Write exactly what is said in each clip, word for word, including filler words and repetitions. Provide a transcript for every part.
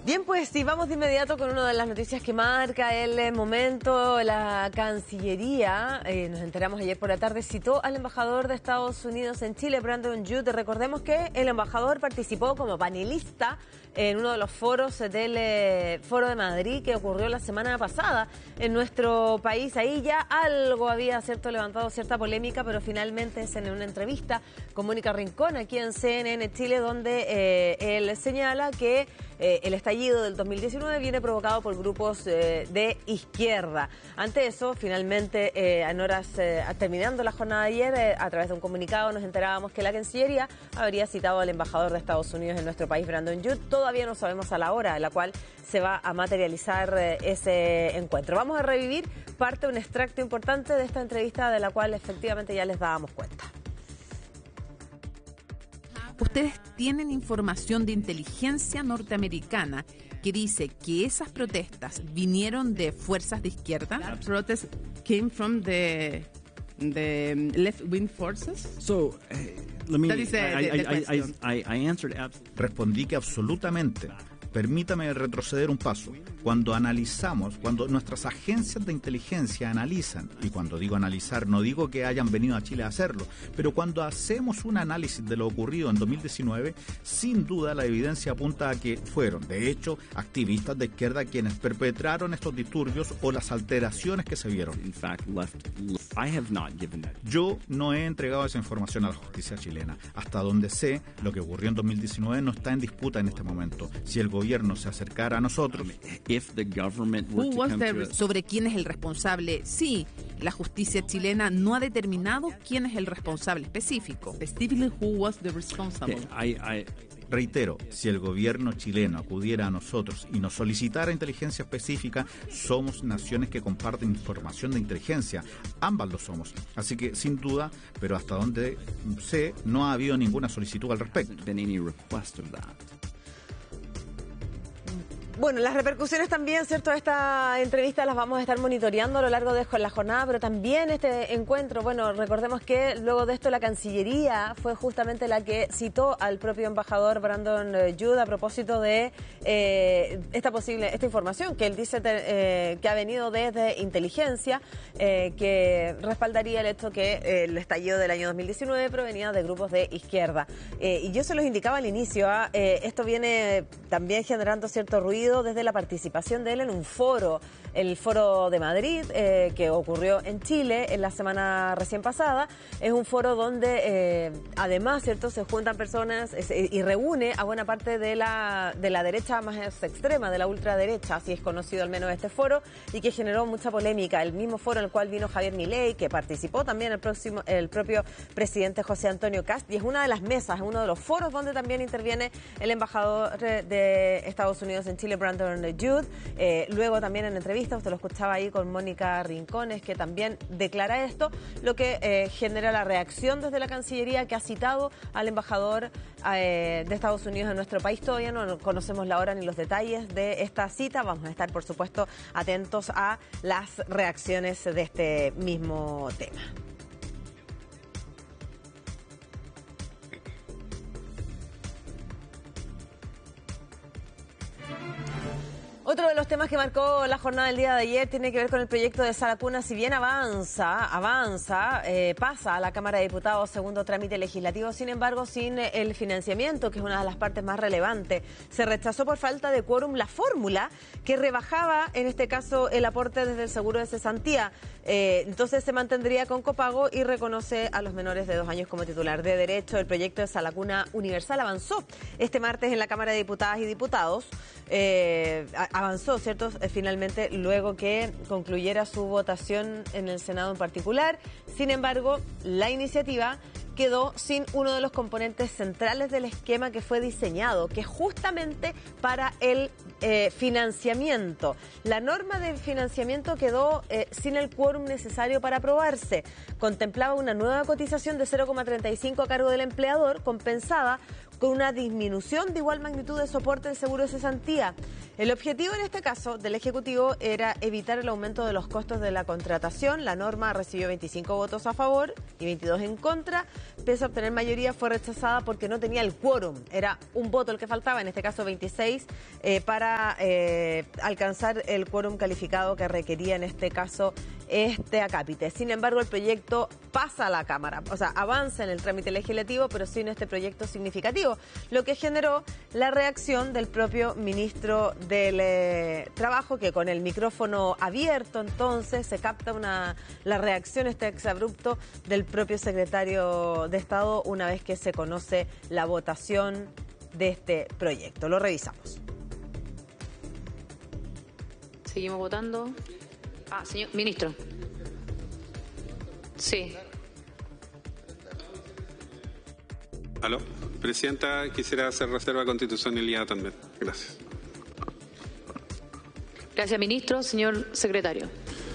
Bien, pues sí, vamos de inmediato con una de las noticias que marca el momento. La Cancillería, eh, nos enteramos ayer por la tarde, citó al embajador de Estados Unidos en Chile, Brandon Judd. Recordemos que el embajador participó como panelista en uno de los foros del eh, Foro de Madrid que ocurrió la semana pasada en nuestro país. Ahí ya algo había cierto levantado cierta polémica, pero finalmente es en una entrevista con Mónica Rincón aquí en C N N Chile, donde eh, él señala que eh, el estallido del dos mil diecinueve viene provocado por grupos eh, de izquierda. Ante eso, finalmente, eh, en horas eh, terminando la jornada de ayer, eh, a través de un comunicado nos enterábamos que la Cancillería habría citado al embajador de Estados Unidos en nuestro país, Brandon Judd. Todavía no sabemos a la hora en la cual se va a materializar eh, ese encuentro. Vamos a revivir parte, un extracto importante de esta entrevista de la cual efectivamente ya les dábamos cuenta. Ustedes tienen información de inteligencia norteamericana que dice que esas protestas vinieron de fuerzas de izquierda. That protest came from the the left-wing forces. So, uh, let me. That is the- I, the- the I, I, question. I, I answered. abs- Respondí que absolutamente. Permítame retroceder un paso. Cuando analizamos, cuando nuestras agencias de inteligencia analizan, y cuando digo analizar, no digo que hayan venido a Chile a hacerlo, pero cuando hacemos un análisis de lo ocurrido en dos mil diecinueve, sin duda la evidencia apunta a que fueron, de hecho, activistas de izquierda quienes perpetraron estos disturbios o las alteraciones que se vieron. In fact, left. I have not given that. Yo no he entregado esa información a la justicia chilena. Hasta donde sé, lo que ocurrió en dos mil diecinueve no está en disputa en este momento. Si el gobierno se acercara a nosotros, If the government were Who to was come the to re- us, sobre quién es el responsable? Sí, la justicia chilena no ha determinado quién es el responsable específico. Specifically, who was the responsible? okay, I, I, reitero, si el gobierno chileno acudiera a nosotros y nos solicitara inteligencia específica, somos naciones que comparten información de inteligencia. Ambas lo somos. Así que, sin duda, pero hasta donde sé, no ha habido ninguna solicitud al respecto. been any request of that. Bueno, las repercusiones también, ¿cierto? Esta entrevista las vamos a estar monitoreando a lo largo de la jornada, pero también este encuentro, bueno, recordemos que luego de esto la Cancillería fue justamente la que citó al propio embajador Brandon Judd a propósito de eh, esta posible, esta información que él dice eh, que ha venido desde inteligencia, eh, que respaldaría el hecho que eh, el estallido del año dos mil diecinueve provenía de grupos de izquierda. Eh, y yo se los indicaba al inicio, ¿ah? eh, esto viene también generando cierto ruido desde la participación de él en un foro, el Foro de Madrid, eh, que ocurrió en Chile en la semana recién pasada. Es un foro donde eh, además, ¿cierto?, se juntan personas es, y reúne a buena parte de la, de la derecha más extrema, de la ultraderecha, así es conocido al menos este foro, y que generó mucha polémica. El mismo foro en el cual vino Javier Milei, que participó también el, próximo, el propio presidente José Antonio Kast, y es una de las mesas, es uno de los foros donde también interviene el embajador de Estados Unidos en Chile, Brandon Judd. Eh, luego también en entrevista, usted lo escuchaba ahí con Mónica Rincones, que también declara esto, lo que eh, genera la reacción desde la Cancillería, que ha citado al embajador eh, de Estados Unidos en nuestro país. Todavía no conocemos la hora ni los detalles de esta cita. Vamos a estar, por supuesto, atentos a las reacciones de este mismo tema. Otro de los temas que marcó la jornada del día de ayer tiene que ver con el proyecto de Sala Cuna. Si bien avanza, avanza, eh, pasa a la Cámara de Diputados segundo trámite legislativo, sin embargo, sin el financiamiento, que es una de las partes más relevantes. Se rechazó por falta de quórum la fórmula que rebajaba, en este caso, el aporte desde el seguro de cesantía. Eh, entonces se mantendría con copago y reconoce a los menores de dos años como titular de derecho. El proyecto de Sala Cuna Universal avanzó este martes en la Cámara de Diputadas y Diputados. Eh, avanzó, ¿cierto?, finalmente luego que concluyera su votación en el Senado en particular. Sin embargo, la iniciativa quedó sin uno de los componentes centrales del esquema que fue diseñado, que es justamente para el eh, financiamiento. La norma de financiamiento quedó eh, sin el quórum necesario para aprobarse. Contemplaba una nueva cotización de cero coma treinta y cinco a cargo del empleador, compensada con una disminución de igual magnitud de soporte del seguro de cesantía. El objetivo en este caso del Ejecutivo era evitar el aumento de los costos de la contratación. La norma recibió veinticinco votos a favor y veintidós en contra. Pese a obtener mayoría, fue rechazada porque no tenía el quórum. Era un voto el que faltaba, en este caso veintiséis, eh, para eh, alcanzar el quórum calificado que requería en este caso este acápite. Sin embargo, el proyecto pasa a la Cámara, o sea, avanza en el trámite legislativo, pero sin este proyecto significativo, lo que generó la reacción del propio ministro del eh, Trabajo, que con el micrófono abierto entonces se capta una la reacción, este exabrupto del propio secretario de Estado una vez que se conoce la votación de este proyecto. Lo revisamos. Seguimos votando. Ah, señor ministro. Sí. Aló, Presidenta, quisiera hacer reserva de constitucionalidad también. Gracias. Gracias, ministro. Señor secretario.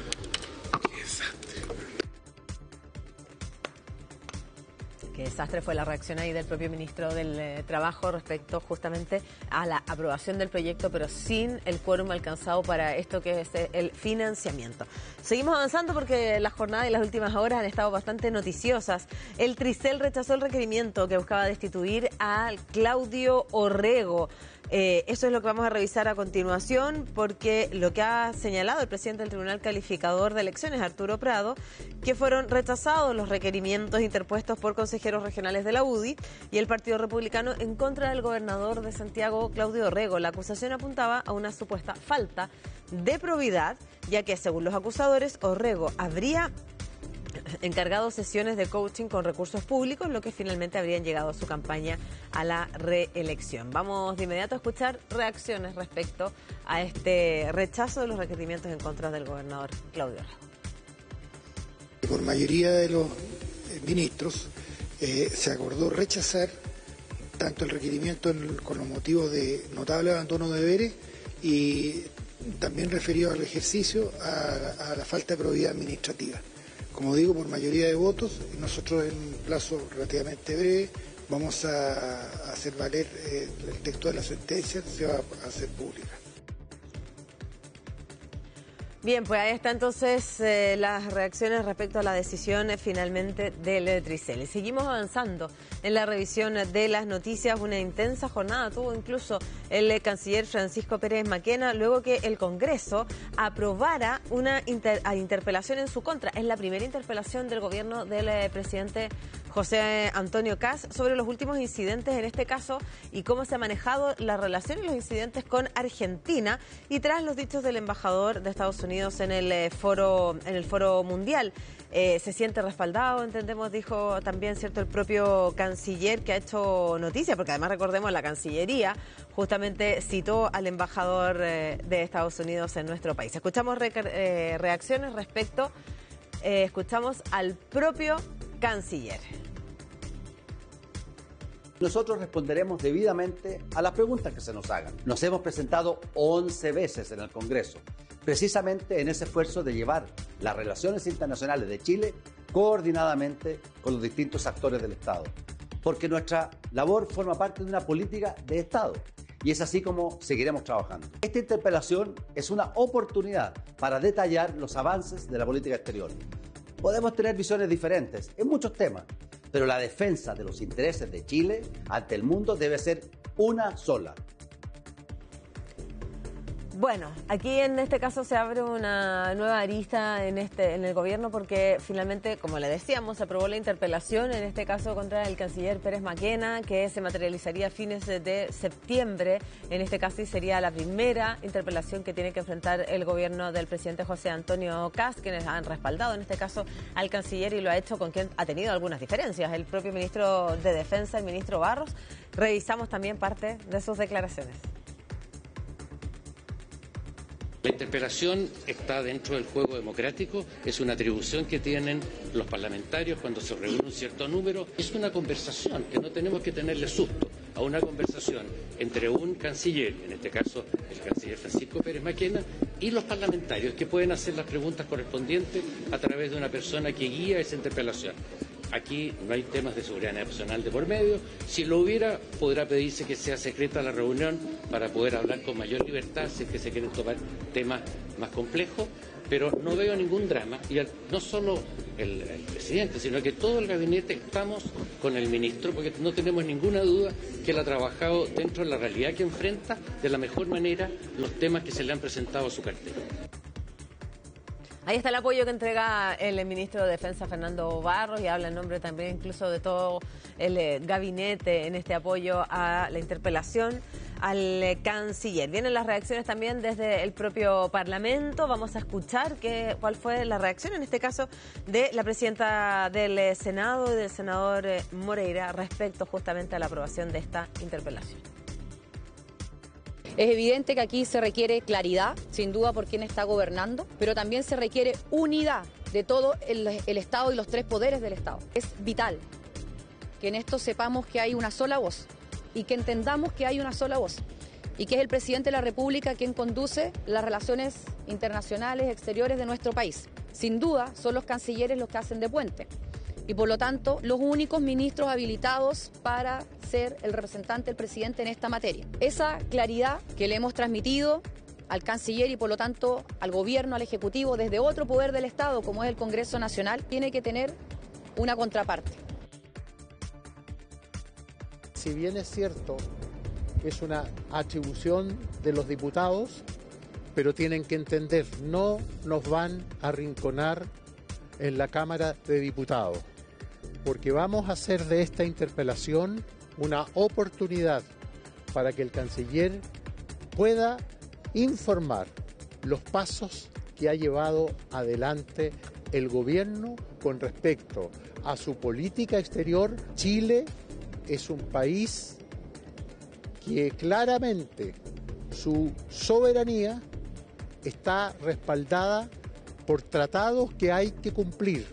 Qué desastre fue la reacción ahí del propio ministro del eh, Trabajo respecto justamente a la aprobación del proyecto, pero sin el quórum alcanzado para esto que es el financiamiento. Seguimos avanzando porque las jornadas y las últimas horas han estado bastante noticiosas. El Tricel rechazó el requerimiento que buscaba destituir a Claudio Orrego. Eh, eso es lo que vamos a revisar a continuación, porque lo que ha señalado el presidente del Tribunal Calificador de Elecciones, Arturo Prado, que fueron rechazados los requerimientos interpuestos por consejeros regionales de la U D I y el Partido Republicano en contra del gobernador de Santiago, Claudio Orrego. La acusación apuntaba a una supuesta falta de probidad, ya que, según los acusadores, Orrego habría encargado sesiones de coaching con recursos públicos, lo que finalmente habrían llegado a su campaña a la reelección. Vamos de inmediato a escuchar reacciones respecto a este rechazo de los requerimientos en contra del gobernador Claudio Orrego. Por mayoría de los ministros eh, se acordó rechazar tanto el requerimiento en, con los motivos de notable abandono de deberes y también referido al ejercicio a, a la falta de probidad administrativa. Como digo, por mayoría de votos, nosotros en un plazo relativamente breve vamos a, a hacer valer eh, el texto de la sentencia, se va a hacer pública. Bien, pues ahí está entonces eh, las reacciones respecto a la decisión eh, finalmente del Tricel. Y seguimos avanzando en la revisión de las noticias. Una intensa jornada tuvo incluso el eh, canciller Francisco Pérez Maquena luego que el Congreso aprobara una inter interpelación en su contra. Es la primera interpelación del gobierno del eh, presidente José Antonio Kast sobre los últimos incidentes en este caso y cómo se ha manejado la relación y los incidentes con Argentina, y tras los dichos del embajador de Estados Unidos en el eh, foro en el foro mundial. Eh, se siente respaldado, entendemos, dijo también, cierto, el propio canciller, que ha hecho noticia, porque además recordemos la Cancillería justamente citó al embajador eh, de Estados Unidos en nuestro país. Escuchamos re eh, reacciones respecto, eh, escuchamos al propio canciller. Nosotros responderemos debidamente a las preguntas que se nos hagan. Nos hemos presentado once veces en el Congreso, precisamente en ese esfuerzo de llevar las relaciones internacionales de Chile coordinadamente con los distintos actores del Estado, porque nuestra labor forma parte de una política de Estado y es así como seguiremos trabajando. Esta interpelación es una oportunidad para detallar los avances de la política exterior. Podemos tener visiones diferentes en muchos temas, pero la defensa de los intereses de Chile ante el mundo debe ser una sola. Bueno, aquí en este caso se abre una nueva arista en este en el gobierno, porque finalmente, como le decíamos, se aprobó la interpelación, en este caso contra el canciller Pérez Maquena, que se materializaría a fines de septiembre. En este caso y sería la primera interpelación que tiene que enfrentar el gobierno del presidente José Antonio Kast, quienes han respaldado en este caso al canciller, y lo ha hecho con quien ha tenido algunas diferencias, el propio ministro de Defensa, el ministro Barros. Revisamos también parte de sus declaraciones. La interpelación está dentro del juego democrático, es una atribución que tienen los parlamentarios cuando se reúne un cierto número. Es una conversación que no tenemos que tenerle susto a una conversación entre un canciller, en este caso el canciller Francisco Pérez Maquena, y los parlamentarios, que pueden hacer las preguntas correspondientes a través de una persona que guía esa interpelación. Aquí no hay temas de seguridad nacional de por medio. Si lo hubiera, podrá pedirse que sea secreta la reunión para poder hablar con mayor libertad si es que se quieren tomar temas más complejos. Pero no veo ningún drama, y el, no solo el, el presidente, sino que todo el gabinete estamos con el ministro, porque no tenemos ninguna duda que él ha trabajado dentro de la realidad que enfrenta de la mejor manera los temas que se le han presentado a su cartera. Ahí está el apoyo que entrega el ministro de Defensa, Fernando Barros, y habla en nombre también incluso de todo el gabinete en este apoyo a la interpelación al canciller. Vienen las reacciones también desde el propio Parlamento. Vamos a escuchar qué, cuál fue la reacción, en este caso, de la presidenta del Senado y del senador Moreira respecto justamente a la aprobación de esta interpelación. Es evidente que aquí se requiere claridad, sin duda, por quién está gobernando, pero también se requiere unidad de todo el, el Estado y los tres poderes del Estado. Es vital que en esto sepamos que hay una sola voz y que entendamos que hay una sola voz y que es el presidente de la República quien conduce las relaciones internacionales exteriores de nuestro país. Sin duda, son los cancilleres los que hacen de puente y, por lo tanto, los únicos ministros habilitados para ser el representante del presidente en esta materia. Esa claridad que le hemos transmitido al canciller y, por lo tanto, al gobierno, al ejecutivo, desde otro poder del Estado, como es el Congreso Nacional, tiene que tener una contraparte. Si bien es cierto, es una atribución de los diputados, pero tienen que entender, no nos van a arrinconar en la Cámara de Diputados, porque vamos a hacer de esta interpelación una oportunidad para que el canciller pueda informar los pasos que ha llevado adelante el gobierno con respecto a su política exterior. Chile es un país que claramente su soberanía está respaldada por tratados que hay que cumplir.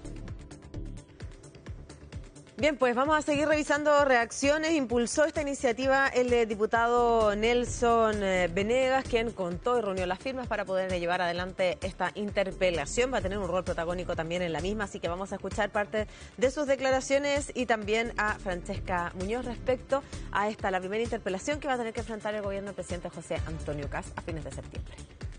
Bien, pues vamos a seguir revisando reacciones. Impulsó esta iniciativa el diputado Nelson Venegas, quien contó y reunió las firmas para poder llevar adelante esta interpelación. Va a tener un rol protagónico también en la misma, así que vamos a escuchar parte de sus declaraciones y también a Francesca Muñoz respecto a esta, la primera interpelación que va a tener que enfrentar el gobierno del presidente José Antonio Kast a fines de septiembre.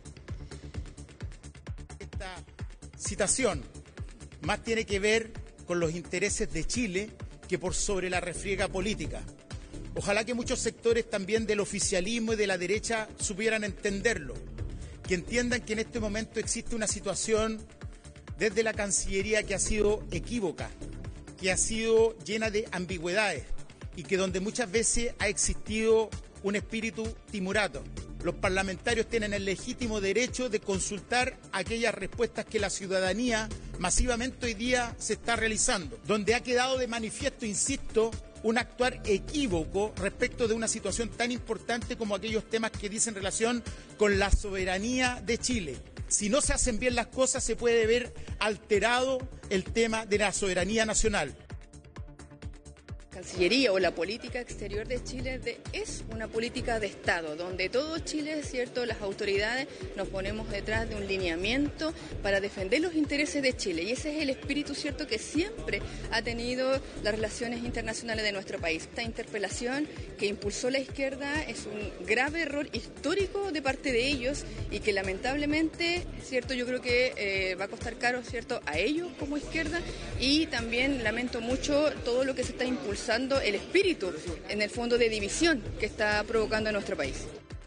Esta citación más tiene que ver con los intereses de Chile que por sobre la refriega política. Ojalá que muchos sectores también del oficialismo y de la derecha supieran entenderlo, que entiendan que en este momento existe una situación desde la Cancillería que ha sido equívoca, que ha sido llena de ambigüedades y que donde muchas veces ha existido un espíritu timurato. Los parlamentarios tienen el legítimo derecho de consultar aquellas respuestas que la ciudadanía masivamente hoy día se está realizando, donde ha quedado de manifiesto, insisto, un actuar equívoco respecto de una situación tan importante como aquellos temas que dicen relación con la soberanía de Chile. Si no se hacen bien las cosas, se puede ver alterado el tema de la soberanía nacional. Cancillería o la política exterior de Chile de, es una política de Estado, donde todo Chile, es cierto, las autoridades nos ponemos detrás de un lineamiento para defender los intereses de Chile. Y ese es el espíritu, cierto, que siempre ha tenido las relaciones internacionales de nuestro país. Esta interpelación que impulsó la izquierda es un grave error histórico de parte de ellos y que lamentablemente, cierto, yo creo que eh, va a costar caro, cierto, a ellos como izquierda, y también lamento mucho todo lo que se está impulsando, el espíritu, en el fondo, de división que está provocando en nuestro país.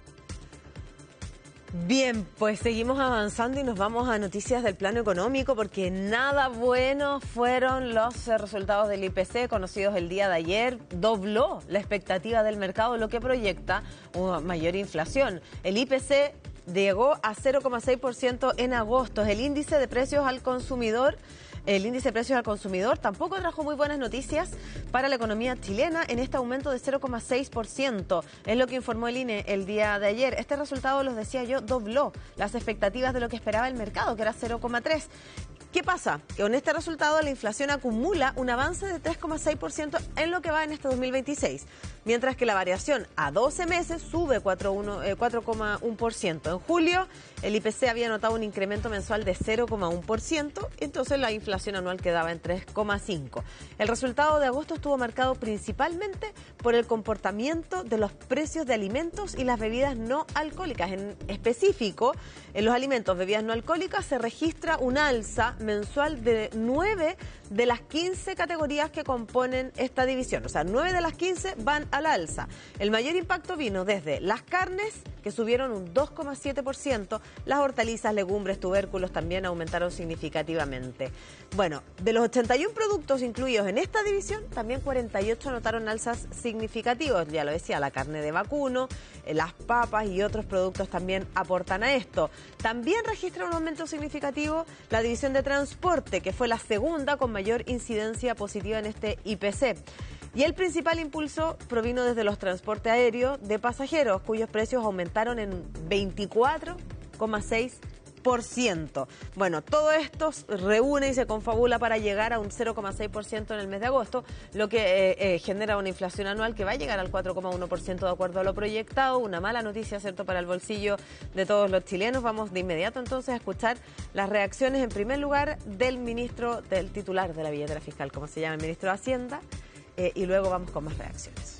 Bien, pues seguimos avanzando y nos vamos a noticias del plano económico, porque nada bueno fueron los resultados del I P C conocidos el día de ayer. Dobló la expectativa del mercado, lo que proyecta una mayor inflación. El I P C llegó a cero coma seis por ciento en agosto. El índice de precios al consumidor El índice de precios al consumidor tampoco trajo muy buenas noticias para la economía chilena en este aumento de cero coma seis por ciento. Es lo que informó el I N E el día de ayer. Este resultado, los decía yo, dobló las expectativas de lo que esperaba el mercado, que era cero coma tres por ciento. ¿Qué pasa? Que con este resultado la inflación acumula un avance de tres coma seis por ciento en lo que va en este dos mil veintiséis, mientras que la variación a doce meses sube cuatro coma uno por ciento. En julio el I P C había notado un incremento mensual de cero coma uno por ciento, entonces la inflación anual quedaba en tres coma cinco por ciento. El resultado de agosto estuvo marcado principalmente por el comportamiento de los precios de alimentos y las bebidas no alcohólicas. En específico, en los alimentos, bebidas no alcohólicas, se registra un alza mensual de nueve de las quince categorías que componen esta división. O sea, nueve de las quince van al alza. El mayor impacto vino desde las carnes, que subieron un dos coma siete por ciento, las hortalizas, legumbres, tubérculos también aumentaron significativamente. Bueno, de los ochenta y uno productos incluidos en esta división, también cuarenta y ocho notaron alzas significativas. Ya lo decía, la carne de vacuno, las papas y otros productos también aportan a esto. También registra un aumento significativo la división de transporte, que fue la segunda con mayor incidencia positiva en este I P C. Y el principal impulso provino desde los transportes aéreos de pasajeros, cuyos precios aumentaron en veinticuatro coma seis por ciento. Bueno, todo esto se reúne y se confabula para llegar a un cero coma seis por ciento en el mes de agosto, lo que eh, eh, genera una inflación anual que va a llegar al cuatro coma uno por ciento de acuerdo a lo proyectado. Una mala noticia, ¿cierto?, para el bolsillo de todos los chilenos. Vamos de inmediato entonces a escuchar las reacciones, en primer lugar, del ministro, del titular de la billetera fiscal, como se llama, el ministro de Hacienda, eh, y luego vamos con más reacciones.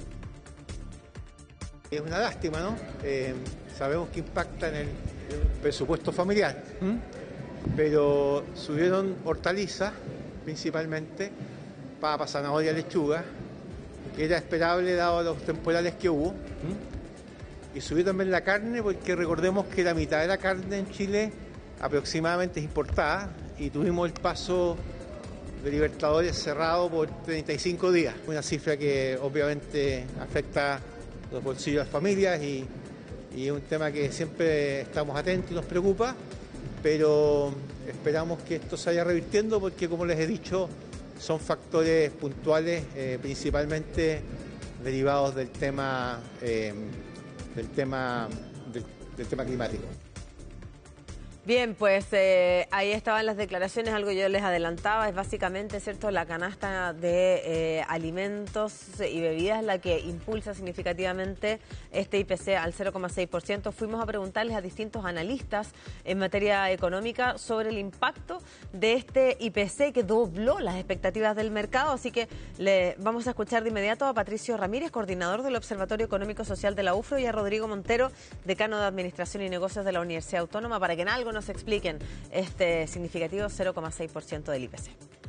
Es una lástima, ¿no? Eh, sabemos que impacta en el presupuesto familiar, ¿m? pero subieron hortalizas, principalmente, papa, zanahoria, lechuga, que era esperable dado los temporales que hubo, ¿m? y subió también la carne, porque recordemos que la mitad de la carne en Chile aproximadamente es importada, y tuvimos el paso de Libertadores cerrado por treinta y cinco días, una cifra que obviamente afecta los bolsillos de las familias y, y es un tema que siempre estamos atentos y nos preocupa, pero esperamos que esto se vaya revirtiendo porque, como les he dicho, son factores puntuales, eh, principalmente derivados del tema, eh, del tema, del, del tema climático. Bien, pues eh, ahí estaban las declaraciones, algo yo les adelantaba, es básicamente, ¿cierto?, la canasta de eh, alimentos y bebidas la que impulsa significativamente este I P C al cero coma seis por ciento. Fuimos a preguntarles a distintos analistas en materia económica sobre el impacto de este I P C que dobló las expectativas del mercado, así que le vamos a escuchar de inmediato a Patricio Ramírez, coordinador del Observatorio Económico Social de la U F R O, y a Rodrigo Montero, decano de Administración y Negocios de la Universidad Autónoma, para que en algo nos expliquen este significativo cero coma seis por ciento del I P C.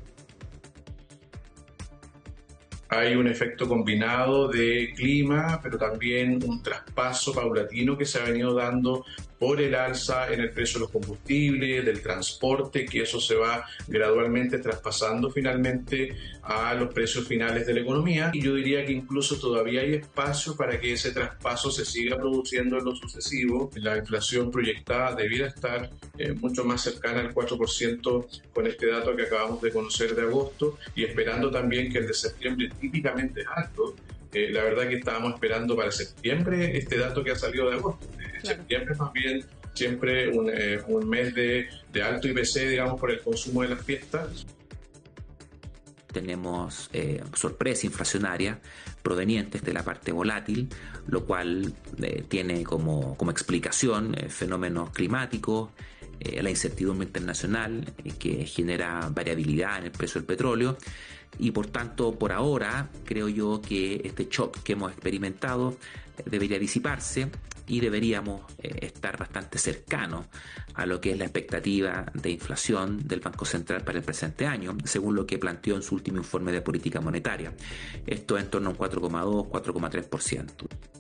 Hay un efecto combinado de clima, pero también un traspaso paulatino que se ha venido dando por el alza en el precio de los combustibles, del transporte, que eso se va gradualmente traspasando finalmente a los precios finales de la economía. Y yo diría que incluso todavía hay espacio para que ese traspaso se siga produciendo en lo sucesivo. La inflación proyectada debiera estar eh, mucho más cercana al cuatro por ciento con este dato que acabamos de conocer de agosto, y esperando también que el de septiembre típicamente es alto. Eh, la verdad que estábamos esperando para septiembre este dato que ha salido de agosto. En claro. septiembre más bien siempre un, eh, un mes de, de alto I P C, digamos, por el consumo de las fiestas. Tenemos eh, sorpresa inflacionaria provenientes de la parte volátil, lo cual eh, tiene como, como explicación eh, fenómenos climáticos, eh, la incertidumbre internacional eh, que genera variabilidad en el precio del petróleo. Y por tanto, por ahora, creo yo que este shock que hemos experimentado debería disiparse y deberíamos eh, estar bastante cercanos a lo que es la expectativa de inflación del Banco Central para el presente año, según lo que planteó en su último informe de política monetaria. Esto en torno a un cuatro coma dos, cuatro coma tres por ciento.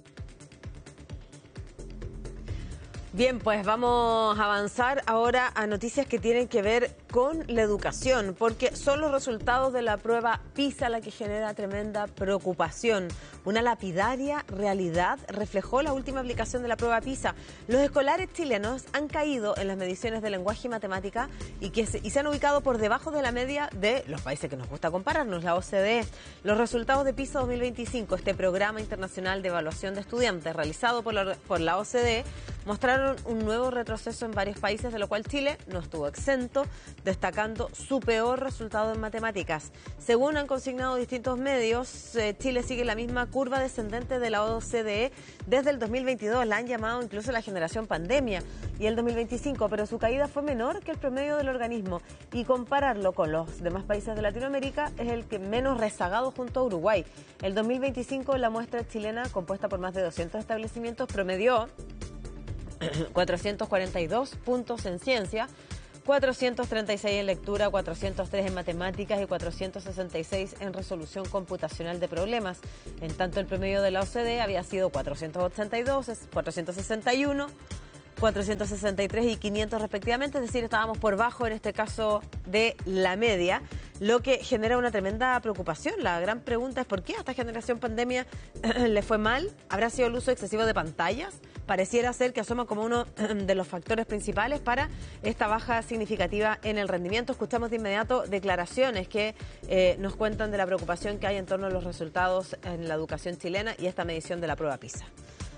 Bien, pues vamos a avanzar ahora a noticias que tienen que ver con la educación, porque son los resultados de la prueba PISA la que genera tremenda preocupación. Una lapidaria realidad reflejó la última aplicación de la prueba PISA. Los escolares chilenos han caído en las mediciones de lenguaje y matemática y, que se, y se han ubicado por debajo de la media de los países que nos gusta compararnos, la O C D E. Los resultados de PISA dos mil veinticinco, este programa internacional de evaluación de estudiantes realizado por la, por la O C D E, mostraron un nuevo retroceso en varios países, de lo cual Chile no estuvo exento, destacando su peor resultado en matemáticas. Según han consignado distintos medios, eh, Chile sigue la misma curva descendente de la O C D E desde el dos mil veintidós, la han llamado incluso la generación pandemia, y el dos mil veinticinco, pero su caída fue menor que el promedio del organismo, y compararlo con los demás países de Latinoamérica es el que menos rezagado junto a Uruguay. El dos mil veinticinco, la muestra chilena, compuesta por más de doscientos establecimientos, promedió cuatrocientos cuarenta y dos puntos en ciencia, cuatrocientos treinta y seis en lectura, cuatrocientos tres en matemáticas y cuatrocientos sesenta y seis en resolución computacional de problemas. En tanto, el promedio de la O C D E había sido cuatrocientos ochenta y dos, cuatrocientos sesenta y uno, cuatrocientos sesenta y tres y quinientos respectivamente, es decir, estábamos por bajo en este caso de la media, lo que genera una tremenda preocupación. La gran pregunta es por qué a esta generación pandemia le fue mal. ¿Habrá sido el uso excesivo de pantallas? Pareciera ser que asoma como uno de los factores principales para esta baja significativa en el rendimiento. Escuchamos de inmediato declaraciones que eh, nos cuentan de la preocupación que hay en torno a los resultados en la educación chilena y esta medición de la prueba PISA.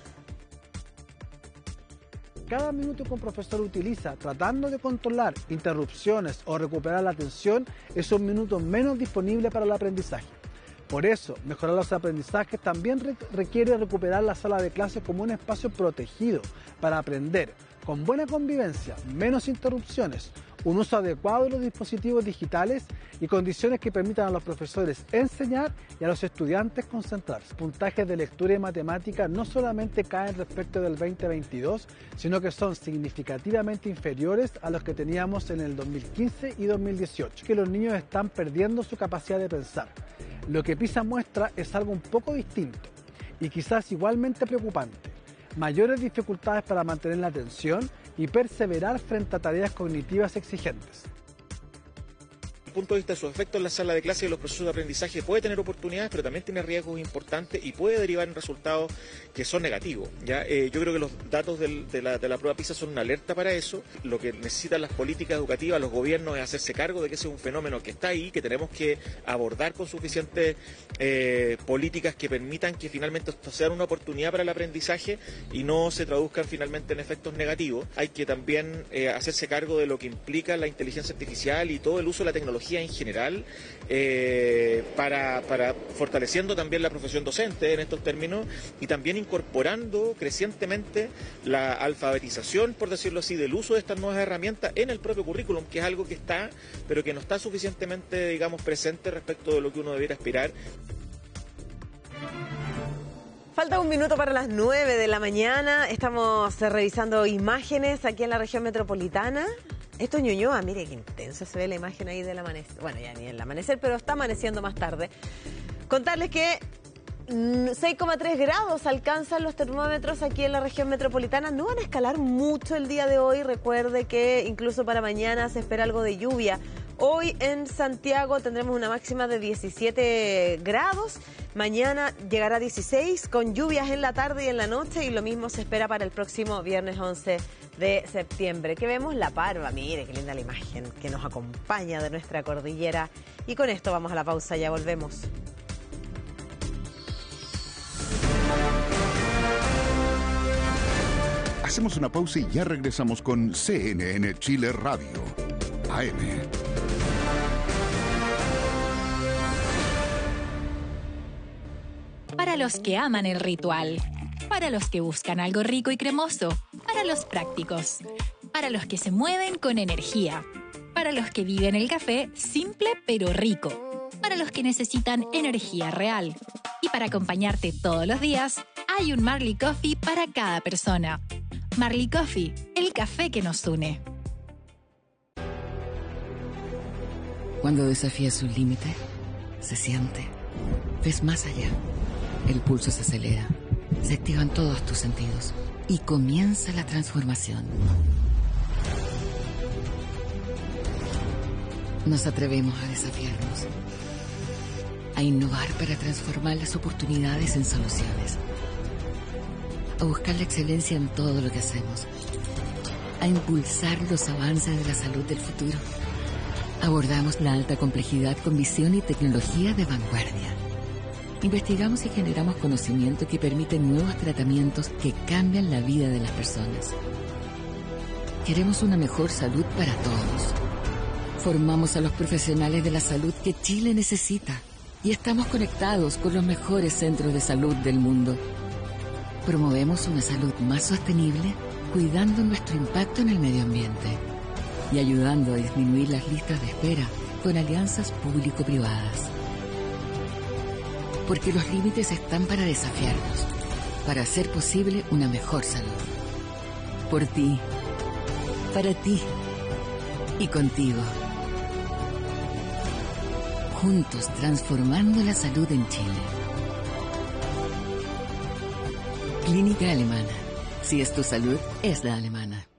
Cada minuto que un profesor utiliza tratando de controlar interrupciones o recuperar la atención es un minuto menos disponible para el aprendizaje. Por eso, mejorar los aprendizajes también re- requiere recuperar la sala de clases como un espacio protegido para aprender, con buena convivencia, menos interrupciones, un uso adecuado de los dispositivos digitales y condiciones que permitan a los profesores enseñar y a los estudiantes concentrarse. Puntajes de lectura y matemática no solamente caen respecto del veinte veintidós, sino que son significativamente inferiores a los que teníamos en el dos mil quince y dos mil dieciocho, que los niños están perdiendo su capacidad de pensar. Lo que PISA muestra es algo un poco distinto y quizás igualmente preocupante: mayores dificultades para mantener la atención y perseverar frente a tareas cognitivas exigentes. Desde el punto de vista de sus efectos en la sala de clase y los procesos de aprendizaje puede tener oportunidades, pero también tiene riesgos importantes y puede derivar en resultados que son negativos. ¿ya? Eh, yo creo que los datos del, de, la, de la prueba PISA son una alerta para eso. Lo que necesitan las políticas educativas, los gobiernos, es hacerse cargo de que ese es un fenómeno que está ahí, que tenemos que abordar con suficientes eh, políticas que permitan que finalmente esto sea una oportunidad para el aprendizaje y no se traduzcan finalmente en efectos negativos. Hay que también eh, hacerse cargo de lo que implica la inteligencia artificial y todo el uso de la tecnología en general, eh, para, para fortaleciendo también la profesión docente en estos términos y también incorporando crecientemente la alfabetización, por decirlo así, del uso de estas nuevas herramientas en el propio currículum, que es algo que está, pero que no está suficientemente, digamos, presente respecto de lo que uno debiera aspirar. Falta un minuto para las nueve de la mañana. Estamos eh, revisando imágenes aquí en la región metropolitana. Esto es Ñuñoa, mire qué intenso se ve la imagen ahí del amanecer. Bueno, ya ni el amanecer, pero está amaneciendo más tarde. Contarles que seis coma tres grados alcanzan los termómetros aquí en la región metropolitana. No van a escalar mucho el día de hoy. Recuerde que incluso para mañana se espera algo de lluvia. Hoy en Santiago tendremos una máxima de diecisiete grados. Mañana llegará a dieciséis con lluvias en la tarde y en la noche, y lo mismo se espera para el próximo viernes once de septiembre. ¿Qué vemos? La Parva. Mire qué linda la imagen que nos acompaña de nuestra cordillera. Y con esto vamos a la pausa, ya volvemos. Hacemos una pausa y ya regresamos con C N N Chile Radio A M. Para los que aman el ritual, para los que buscan algo rico y cremoso, para los prácticos, para los que se mueven con energía, para los que viven el café simple pero rico, para los que necesitan energía real. Y para acompañarte todos los días, hay un Marley Coffee para cada persona. Marley Coffee, el café que nos une. Cuando desafías un límite, se siente. Ves más allá. El pulso se acelera. Se activan todos tus sentidos. Y comienza la transformación. Nos atrevemos a desafiarnos. A innovar para transformar las oportunidades en soluciones. A buscar la excelencia en todo lo que hacemos. A impulsar los avances de la salud del futuro. Abordamos la alta complejidad con visión y tecnología de vanguardia. Investigamos y generamos conocimiento que permiten nuevos tratamientos que cambian la vida de las personas. Queremos una mejor salud para todos. Formamos a los profesionales de la salud que Chile necesita y estamos conectados con los mejores centros de salud del mundo. Promovemos una salud más sostenible, cuidando nuestro impacto en el medio ambiente y ayudando a disminuir las listas de espera con alianzas público-privadas. Porque los límites están para desafiarnos, para hacer posible una mejor salud. Por ti, para ti y contigo. Juntos transformando la salud en Chile. Clínica Alemana. Si es tu salud, es la alemana.